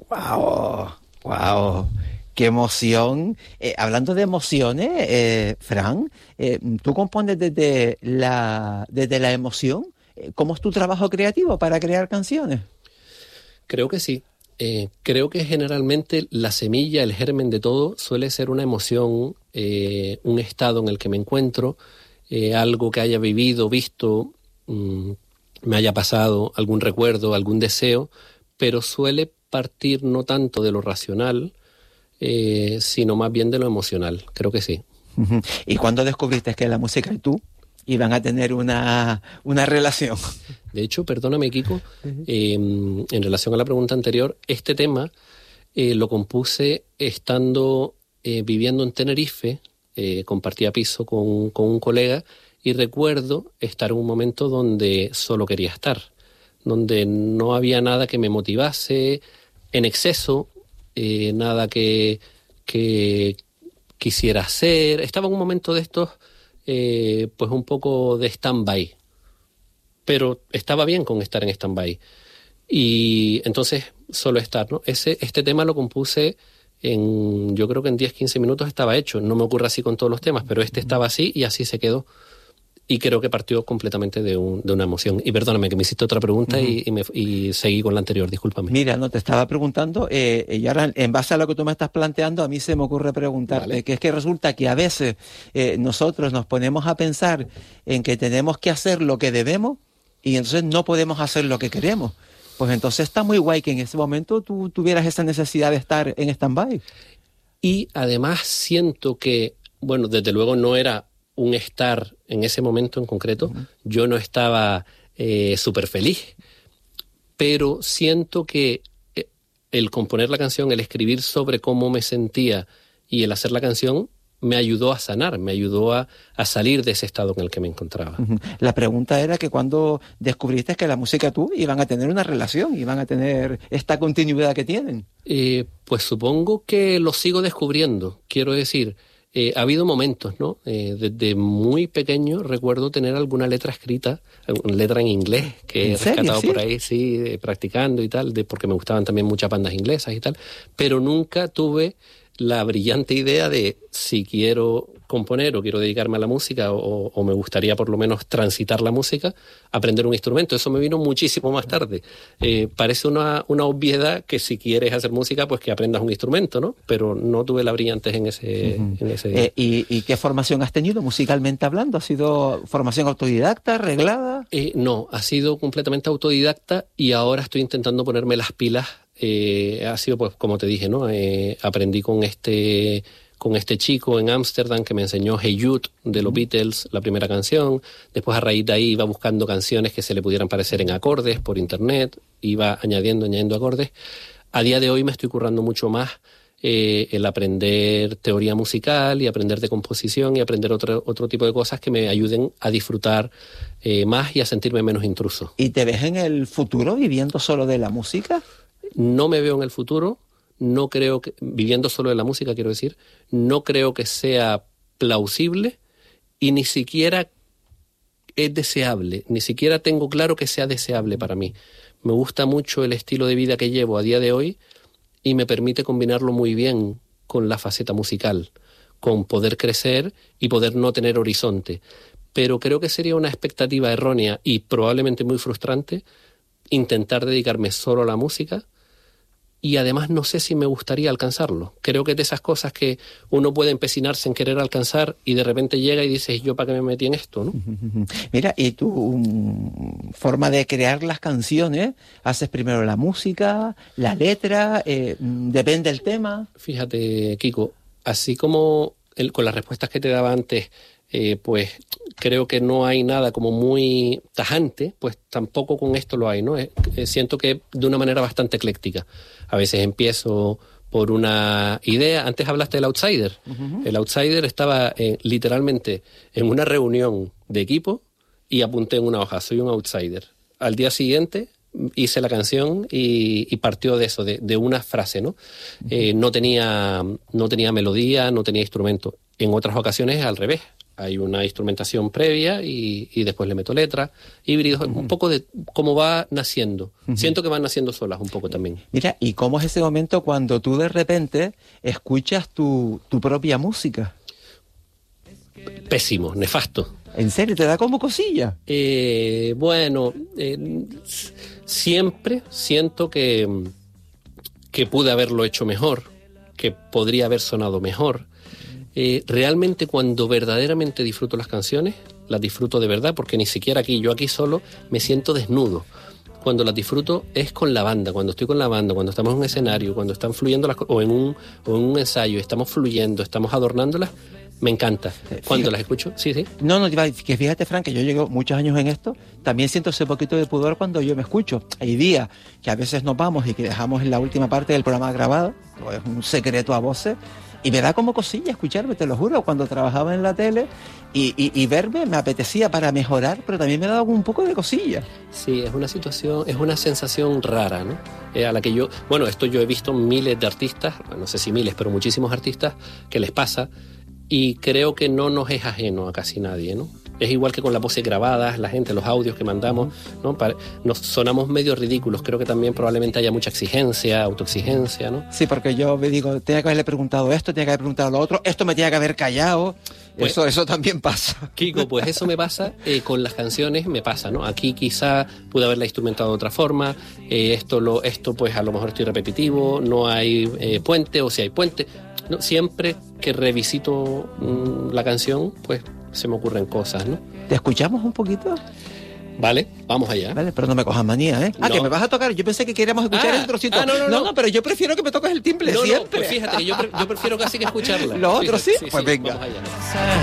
Wow, wow, qué emoción. Hablando de emociones, Fran, ¿tú compones desde la emoción? ¿Cómo es tu trabajo creativo para crear canciones? Creo que sí. Creo que generalmente la semilla, el germen de todo, suele ser una emoción, un estado en el que me encuentro, algo que haya vivido, visto, me haya pasado, algún recuerdo, algún deseo, pero suele partir no tanto de lo racional, sino más bien de lo emocional. Creo que sí. Ujú. ¿Y cuándo descubriste que la música y tú iban a tener una relación? De hecho, perdóname, Kiko, Ujú. en relación a la pregunta anterior, este tema lo compuse estando viviendo en Tenerife, compartía piso con un colega y recuerdo estar en un momento donde solo quería estar, donde no había nada que me motivase en exceso, nada que quisiera hacer. Estaba en un momento de estos, pues un poco de stand-by, pero estaba bien con estar en stand-by. Y entonces, solo estar, ¿no? Este tema lo compuse yo creo que en 10-15 minutos estaba hecho. No me ocurre así con todos los temas, pero este estaba así y así se quedó. Y creo que partió completamente de una emoción. Y perdóname que me hiciste otra pregunta Ujú. y seguí con la anterior, discúlpame. Mira, no te estaba preguntando, y ahora en base a lo que tú me estás planteando, a mí se me ocurre preguntarte, Vale. que es que resulta que a veces nosotros nos ponemos a pensar en que tenemos que hacer lo que debemos y entonces no podemos hacer lo que queremos. Pues entonces está muy guay que en ese momento tú tuvieras esa necesidad de estar en stand-by. Y además siento que, bueno, desde luego no era un estar en ese momento en concreto. Ujú. Yo no estaba súper feliz, pero siento que el componer la canción, el escribir sobre cómo me sentía y el hacer la canción me ayudó a sanar, me ayudó a salir de ese estado en el que me encontraba. Ujú. La pregunta era que cuando descubriste que la música y tú iban a tener una relación, iban a tener esta continuidad que tienen. Pues supongo que lo sigo descubriendo. Quiero decir, ha habido momentos, ¿no? Desde muy pequeño recuerdo tener alguna letra escrita, alguna letra en inglés que ¿En he serio? rescatado ¿Sí? por ahí, sí, practicando y tal, porque me gustaban también muchas bandas inglesas y tal, pero nunca tuve la brillante idea de si quiero componer o quiero dedicarme a la música o me gustaría por lo menos transitar la música, aprender un instrumento. Eso me vino muchísimo más tarde. Parece una obviedad que si quieres hacer música, pues que aprendas un instrumento, ¿no? Pero no tuve la brillantez en ese... Ujú. En ese... ¿Y qué formación has tenido musicalmente hablando? ¿Ha sido formación autodidacta, reglada? No, ha sido completamente autodidacta y ahora estoy intentando ponerme las pilas. Ha sido, pues, como te dije, ¿no? Aprendí con este chico en Ámsterdam que me enseñó Hey Jude de los Ujú. Beatles, la primera canción. Después, a raíz de ahí, iba buscando canciones que se le pudieran parecer en acordes por internet. Iba añadiendo acordes. A día de hoy me estoy currando mucho más el aprender teoría musical y aprender de composición y aprender otro tipo de cosas que me ayuden a disfrutar más y a sentirme menos intruso. ¿Y te ves en el futuro viviendo solo de la música? No me veo en el futuro, no creo que, viviendo solo de la música, quiero decir, no creo que sea plausible y ni siquiera es deseable, ni siquiera tengo claro que sea deseable para mí. Me gusta mucho el estilo de vida que llevo a día de hoy y me permite combinarlo muy bien con la faceta musical, con poder crecer y poder no tener horizonte. Pero creo que sería una expectativa errónea y probablemente muy frustrante intentar dedicarme solo a la música y además no sé si me gustaría alcanzarlo. Creo que es de esas cosas que uno puede empecinarse en querer alcanzar y de repente llega y dices, ¿yo para qué me metí en esto, no? Mira, y tu forma de crear las canciones, haces primero la música, la letra, depende del tema. Fíjate, Kiko, así como con las respuestas que te daba antes, pues creo que no hay nada como muy tajante, pues tampoco con esto lo hay, ¿no? Siento que de una manera bastante ecléctica. A veces empiezo por una idea. Antes hablaste del outsider. Ujú. El outsider estaba literalmente en una reunión de equipo y apunté en una hoja, soy un outsider. Al día siguiente hice la canción y partió de eso, de una frase, ¿no? No tenía melodía, no tenía instrumento. En otras ocasiones al revés. hay una instrumentación previa y después le meto letra, híbridos, un poco de cómo va naciendo. Siento que van naciendo solas un poco también. Mira, ¿y cómo es ese momento cuando tú de repente escuchas tu propia música? Pésimo, nefasto. ¿En serio? ¿Te da como cosilla? Siempre siento que pude haberlo hecho mejor, que podría haber sonado mejor. Realmente cuando verdaderamente disfruto las canciones, las disfruto de verdad, porque ni siquiera yo aquí solo me siento desnudo. Cuando las disfruto es con la banda, cuando estoy con la banda, cuando estamos en un escenario, cuando están fluyendo las cosas, o en un ensayo, estamos fluyendo, estamos adornándolas, me encanta. Cuando las escucho, sí. No, que fíjate, Fran, que yo llevo muchos años en esto, también siento ese poquito de pudor cuando yo me escucho. Hay días que a veces nos vamos y que dejamos en la última parte del programa grabado, o es un secreto a voces, y me da como cosilla escucharme, te lo juro, cuando trabajaba en la tele y verme me apetecía para mejorar, pero también me ha dado un poco de cosilla. Sí, es una situación, es una sensación rara, ¿no? A la que esto yo he visto miles de artistas, no sé si miles, pero muchísimos artistas que les pasa, y creo que no nos es ajeno a casi nadie, ¿no? Es igual que con las voces grabadas, la gente, los audios que mandamos, ¿no? Nos sonamos medio ridículos. Creo que también probablemente haya mucha exigencia, autoexigencia, ¿no? Sí, porque yo me digo, tenía que haberle preguntado esto, tenía que haber preguntado lo otro, esto me tenía que haber callado. Pues, eso también pasa. Kiko, pues eso me pasa con las canciones, me pasa, ¿no? Aquí quizá pude haberla instrumentado de otra forma, esto pues a lo mejor estoy repetitivo, no hay puente, o si hay puente. No, siempre que revisito la canción, pues se me ocurren cosas, ¿no? ¿Te escuchamos un poquito? Vale, vamos allá. Vale, pero no me cojas manía, ¿eh? No. Que me vas a tocar. Yo pensé que queríamos escuchar el trocito. No, pero yo prefiero que me toques el timbre siempre. No, pues fíjate que yo prefiero casi que escucharla. ¿Lo otro sí? Sí, pues venga. Vamos allá.